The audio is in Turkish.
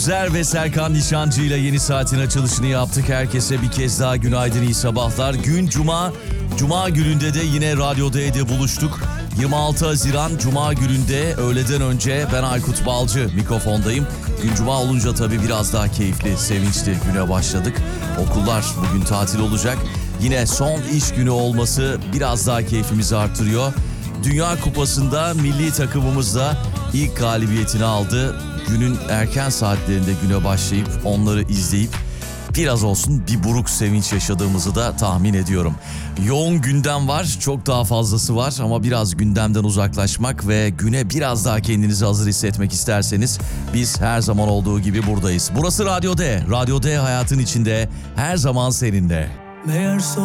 Zer ve Serkan Nişancı ile yeni saatin açılışını yaptık. Herkese bir kez daha günaydın, iyi sabahlar. Gün Cuma. Cuma gününde de yine Radyo D'de buluştuk. 26 Haziran Cuma gününde öğleden önce ben Aykut Balcı mikrofondayım. Gün Cuma olunca tabii biraz daha keyifli, sevinçli güne başladık. Okullar bugün tatil olacak. Yine son iş günü olması biraz daha keyfimizi artırıyor. Dünya Kupası'nda milli takımımız da ilk galibiyetini aldı. Günün erken saatlerinde güne başlayıp onları izleyip biraz olsun bir buruk sevinç yaşadığımızı da tahmin ediyorum. Yoğun gündem var, çok daha fazlası var ama biraz gündemden uzaklaşmak ve güne biraz daha kendinizi hazır hissetmek isterseniz biz her zaman olduğu gibi buradayız. Burası Radyo D. Radyo D hayatın içinde, her zaman seninle.